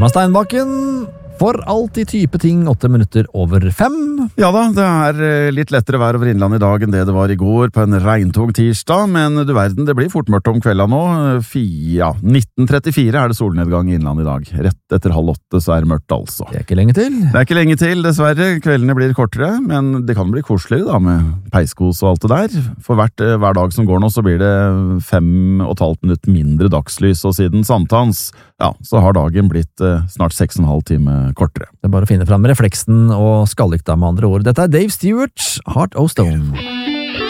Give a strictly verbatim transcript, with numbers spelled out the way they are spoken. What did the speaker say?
Herman Steinbakken, for alltid type ting, åtte minutter over fem. Ja da, det er litt lettere vær over Innlandet i dag enn det det var i går på en regntog tirsdag, men du verden, det blir fort mørkt om kvelda nå. Ja, nitten trettifire er det solnedgang i Innlandet i dag. Rett etter halv åtte så er det mørkt altså. Det er ikke lenge til. Det er ikke lenge til, dessverre. Kveldene blir kortere, men det kan bli koseligere da, med peiskos og alt det der. For hvert, hver dag som går nå, så blir det fem og et halvt minutt mindre dagslys, og siden sankthans, ja, så har dagen blitt eh, snart seks og en halv time kortere. Det er bare å finne fram refleksen og skallykta med andre ord. Dette er Dave Stewart, Heart of Stone.